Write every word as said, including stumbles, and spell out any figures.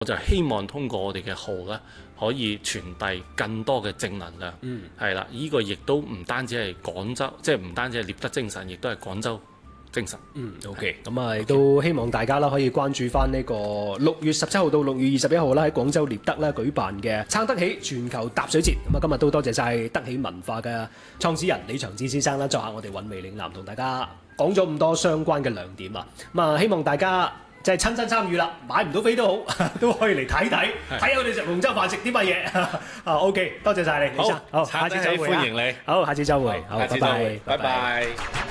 我就希望通過我哋嘅號咧，可以傳遞更多嘅正能量。嗯，係啦，呢、這個亦都唔單止係廣州，即係唔單止係獵德精神，亦都係廣州精神。 嗯 ，OK，咁啊，亦都希望大家啦可以關注翻呢個六月十七號到六月二十一號啦，喺廣州獵德啦舉辦嘅撐得起全球踏水節。咁啊，今日都多謝晒得起文化嘅創始人李長志先生啦，作下我哋韻味嶺南，同大家講咗咁多相關嘅亮點啊。咁啊，希望大家即係親身參與啦，買唔到飛都好，都可以嚟睇睇，睇下我哋食龍舟飯食啲乜嘢。啊，OK，多謝晒你，李生，好，下次再會， 歡迎你， 好，下次再會，好，拜拜， 拜拜。